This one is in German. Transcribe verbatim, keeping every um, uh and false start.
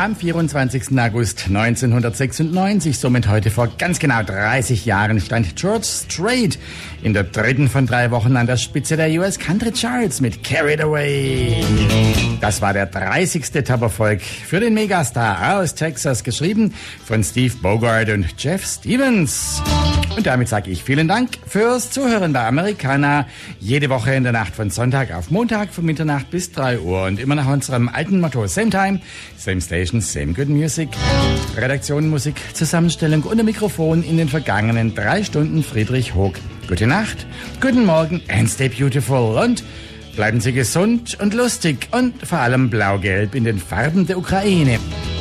Am vierundzwanzigsten August neunzehnhundertsechsundneunzig, somit heute vor ganz genau dreißig Jahren, stand George Strait in der dritten von drei Wochen an der Spitze der U S Country Charts mit Carried Away. Das war der dreißigste Top-Erfolg für den Megastar aus Texas, geschrieben von Steve Bogart und Jeff Stevens. Und damit sage ich vielen Dank fürs Zuhören bei Americana. Jede Woche in der Nacht von Sonntag auf Montag von Mitternacht bis drei Uhr. Und immer nach unserem alten Motto: Same Time, Same Station, Same Good Music. Redaktion, Musik, Zusammenstellung und ein Mikrofon in den vergangenen drei Stunden Friedrich Hoog. Gute Nacht, guten Morgen and stay beautiful. Und bleiben Sie gesund und lustig und vor allem blau-gelb in den Farben der Ukraine.